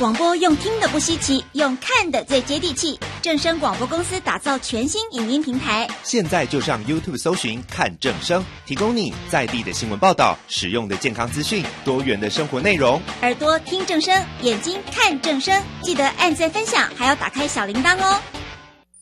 广播用听的不稀奇，用看的最接地气。正声广播公司打造全新影音平台， 现在就上 YouTube 搜寻看正声，提供你在地的新闻报道、实用的健康资讯、多元的生活内容。 耳朵听正声，眼睛看正声，记得按赞分享，还要打开小铃铛哦。